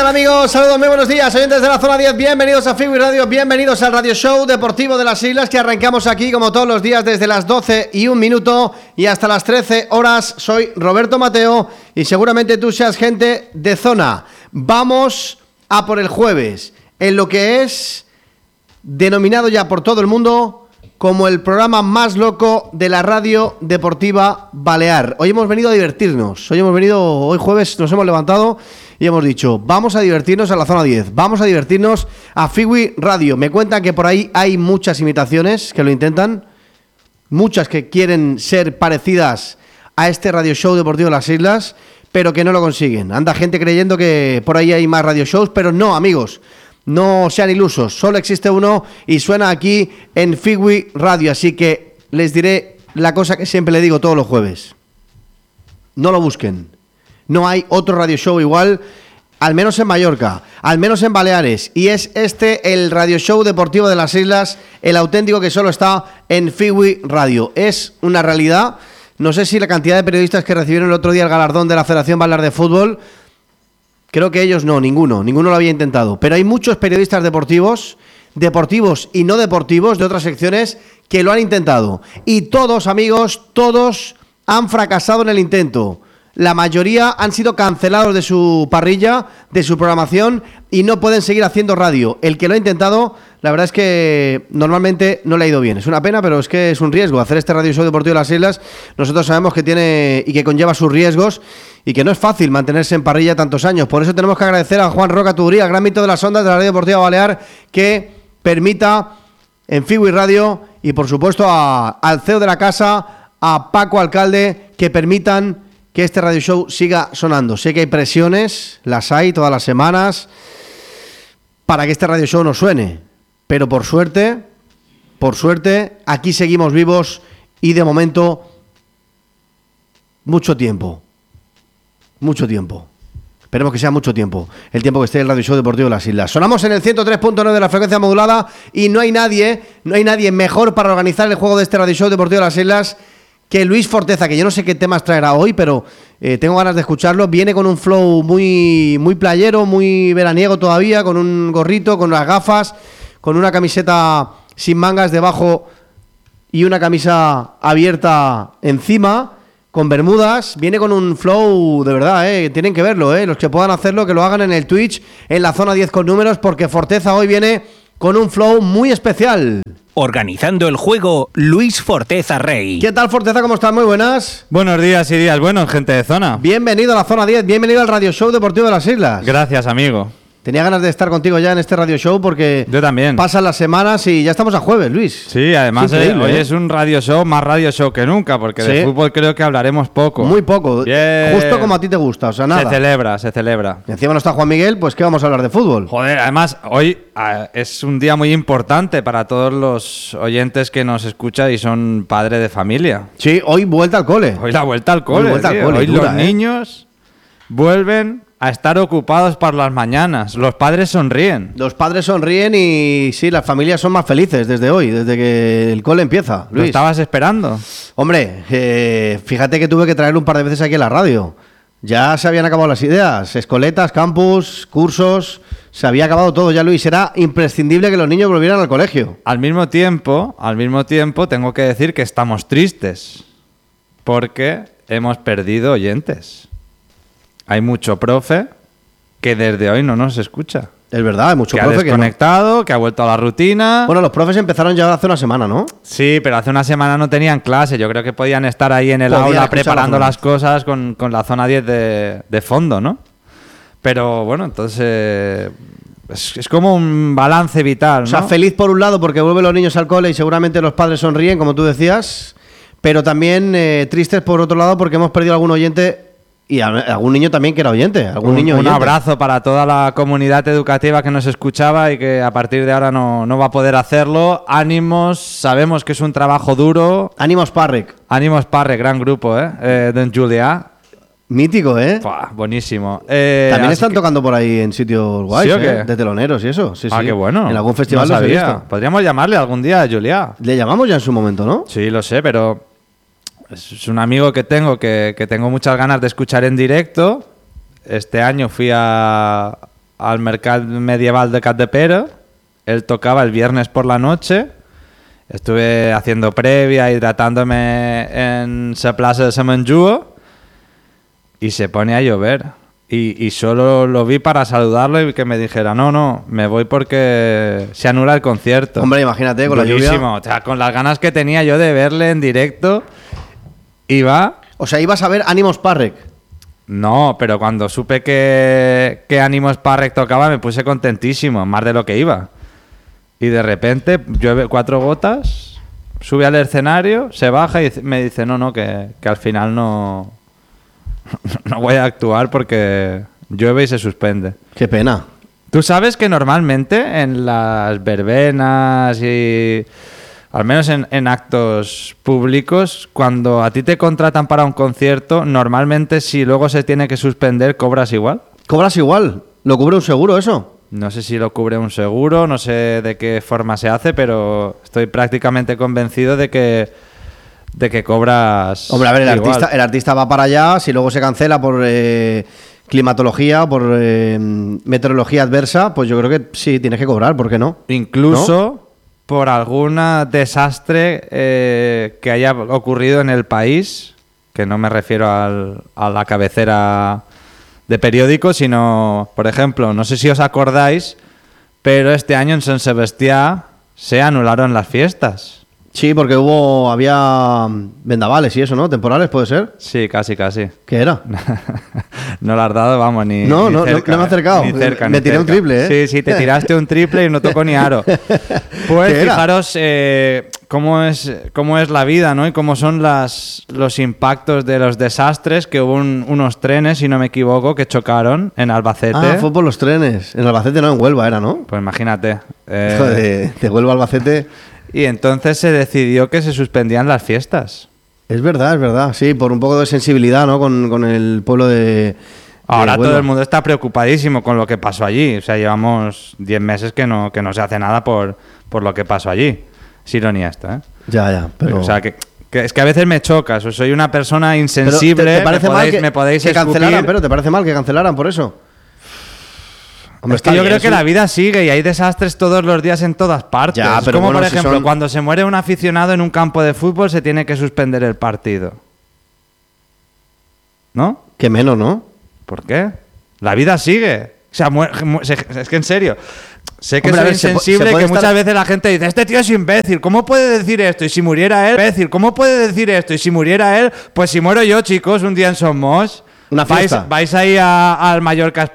tal, amigos? Saludos, muy buenos días, oyentes de la zona 10. Bienvenidos a Figui Radio, bienvenidos al Radio Show Deportivo de las Islas, que arrancamos aquí como todos los días desde las 12:01 y hasta las 13 horas. Soy Roberto Mateo y seguramente tú seas gente de zona. Vamos a por el jueves, en lo que es denominado ya por todo el mundo como el programa más loco de la radio deportiva balear. Hoy hemos venido a divertirnos, hoy jueves nos hemos levantado y hemos dicho, vamos a divertirnos a la zona 10, vamos a divertirnos a Figui Radio. Me cuentan que por ahí hay muchas imitaciones que lo intentan, muchas que quieren ser parecidas a este radio show deportivo de las Islas, pero que no lo consiguen. Anda gente creyendo que por ahí hay más radio shows, pero no, amigos. No sean ilusos, solo existe uno y suena aquí en Figui Radio, así que les diré la cosa que siempre le digo todos los jueves. No lo busquen, no hay otro radio show igual, al menos en Mallorca, al menos en Baleares, y es este el radio show deportivo de las Islas, el auténtico que solo está en Figui Radio. Es una realidad, no sé si la cantidad de periodistas que recibieron el otro día el galardón de la Federación Balear de Fútbol. Creo que ellos no, ninguno lo había intentado. Pero hay muchos periodistas deportivos y no deportivos de otras secciones que lo han intentado. Y todos, amigos, todos han fracasado en el intento. La mayoría han sido cancelados de su parrilla, de su programación y no pueden seguir haciendo radio. El que lo ha intentado, la verdad es que normalmente no le ha ido bien. Es una pena, pero es que es un riesgo. Hacer este radio show deportivo de las Islas, nosotros sabemos que tiene y que conlleva sus riesgos y que no es fácil mantenerse en parrilla tantos años. Por eso tenemos que agradecer a Juan Roca Tugurí, al gran mito de las ondas de la radio deportiva balear, que permita en Figui Radio y por supuesto al CEO de la casa, a Paco Alcalde, que permitan que este radio show siga sonando. Sé que hay presiones, las hay todas las semanas, para que este radio show no suene. Pero por suerte, aquí seguimos vivos y de momento mucho tiempo. Esperemos que sea mucho tiempo, el tiempo que esté el Radio Show Deportivo de las Islas. Sonamos en el 103.9 de la frecuencia modulada y no hay nadie mejor para organizar el juego de este Radio Show Deportivo de las Islas que Luis Forteza, que yo no sé qué temas traerá hoy, pero tengo ganas de escucharlo. Viene con un flow muy playero, muy veraniego todavía, con un gorrito, con las gafas, con una camiseta sin mangas debajo y una camisa abierta encima, con bermudas. Viene con un flow de verdad, tienen que verlo, los que puedan hacerlo, que lo hagan en el Twitch, en la zona 10 con números, porque Forteza hoy viene con un flow muy especial. Organizando el juego, Luis Forteza Rey. ¿Qué tal, Forteza? ¿Cómo estás? Muy buenas. Buenos días y días buenos, gente de zona. Bienvenido a la zona 10, bienvenido al Radio Show Deportivo de las Islas. Gracias, amigo. Tenía ganas de estar contigo ya en este radio show porque yo también. Pasan las semanas y ya estamos a jueves, Luis. Sí, además hoy es un radio show, más radio show que nunca, porque de fútbol creo que hablaremos poco. Muy poco, justo como a ti te gusta, o sea, nada. Se celebra. Y encima no está Juan Miguel, pues ¿qué vamos a hablar de fútbol? Joder, además hoy es un día muy importante para todos los oyentes que nos escuchan y son padres de familia. Sí, hoy vuelta al cole. Hoy la vuelta al cole. Hoy dura, los niños vuelven a estar ocupados por las mañanas. Los padres sonríen. Los padres sonríen y sí, las familias son más felices desde hoy, desde que el cole empieza. Luis, ¿lo estabas esperando? Hombre, fíjate que tuve que traerlo un par de veces aquí a la radio. Ya se habían acabado las ideas, escoletas, campus, cursos, se había acabado todo ya, Luis. Era imprescindible que los niños volvieran al colegio. Al mismo tiempo, tengo que decir que estamos tristes porque hemos perdido oyentes. Hay mucho profe que desde hoy no nos escucha. Es verdad, hay mucho profe que ha desconectado, que ha vuelto a la rutina. Bueno, los profes empezaron ya hace una semana, ¿no? Sí, pero hace una semana no tenían clase. Yo creo que podían estar ahí en el aula preparando las cosas con la zona 10 de fondo, ¿no? Pero bueno, entonces es como un balance vital, ¿no? O sea, feliz por un lado porque vuelven los niños al cole y seguramente los padres sonríen, como tú decías, pero también tristes por otro lado porque hemos perdido algún oyente. Y algún niño también que era oyente. Un abrazo para toda la comunidad educativa que nos escuchaba y que a partir de ahora no va a poder hacerlo. Ánimos, sabemos que es un trabajo duro. Ánimos Parrec, gran grupo, de Julià. Mítico, buenísimo. También están tocando por ahí en sitios guays, ¿sí o qué? De teloneros y eso. Sí, qué bueno. En algún festival no los he visto. Podríamos llamarle algún día a Julià. Le llamamos ya en su momento, ¿no? Sí, lo sé, pero es un amigo que tengo que tengo muchas ganas de escuchar en directo. Este año fui a al mercado medieval de Capdepera. Él tocaba el viernes por la noche. Estuve haciendo previa, hidratándome en la plaza de Sant Montjuïc y se pone a llover. Y solo lo vi para saludarlo y que me dijera, no, me voy porque se anula el concierto. Hombre, imagínate, con Durísimo. la lluvia. O sea, con las ganas que tenía yo de verle en directo, iba... O sea, ibas a ver Ánimos Parrek. No, pero cuando supe que Ánimos Parrek tocaba me puse contentísimo, más de lo que iba. Y de repente llueve 4 gotas, sube al escenario, se baja y me dice, no, que al final no voy a actuar porque llueve y se suspende. Qué pena. Tú sabes que normalmente en las verbenas y al menos en actos públicos, cuando a ti te contratan para un concierto, normalmente si luego se tiene que suspender, ¿cobras igual? ¿Cobras igual? ¿Lo cubre un seguro eso? No sé si lo cubre un seguro, no sé de qué forma se hace, pero estoy prácticamente convencido de que cobras. Hombre, a ver, igual. el artista va para allá, si luego se cancela por climatología, por meteorología adversa, pues yo creo que sí, tienes que cobrar, ¿por qué no? Incluso por algún desastre que haya ocurrido en el país, que no me refiero a la cabecera de periódicos, sino, por ejemplo, no sé si os acordáis, pero este año en San Sebastián se anularon las fiestas. Sí, porque había vendavales y eso, ¿no? ¿Temporales puede ser? Sí, casi. ¿Qué era? No lo has dado, vamos, ni No, ni no, cerca, no me he acercado. ni cerca, Me ni tiré un cerca. triple, ¿eh? Sí, te tiraste un triple y no tocó ni aro. Pues ¿Qué era? fijaros cómo es la vida, ¿no? Y cómo son los impactos de los desastres, que hubo unos trenes, si no me equivoco, que chocaron en Albacete. Ah, fue por los trenes. En Albacete no, en Huelva era, ¿no? Pues imagínate. Joder, de Huelva a Albacete. Y entonces se decidió que se suspendían las fiestas. Es verdad. Sí, por un poco de sensibilidad, ¿no? Con el pueblo de Ahora Huelva. todo el mundo está preocupadísimo con lo que pasó allí. O sea, llevamos 10 meses que no se hace nada por lo que pasó allí. Es ironía esto, ¿eh? Ya, pero... O sea, que es que a veces me chocas. Soy una persona Pero, insensible. ¿te parece mal me podéis que escupir. cancelaran? Pero ¿te parece mal que cancelaran por eso? Hombre, Es que está yo bien, creo que sí. la vida sigue y hay desastres todos los días en todas partes. Ya, Es pero como, bueno, por si ejemplo, son- cuando se muere un aficionado en un campo de fútbol se tiene que suspender el partido. ¿No? Que menos, ¿no? ¿Por qué? La vida sigue. O sea, es que en serio. Sé que Hombre, a soy ver, se insensible, puede que estar- muchas veces la gente dice, este tío es imbécil, ¿cómo puede decir esto? Y si muriera él, imbécil, ¿cómo puede decir esto? Y si muriera él, pues si muero yo, chicos, un día en Somos, Una fiesta. vais ahí al Mallorca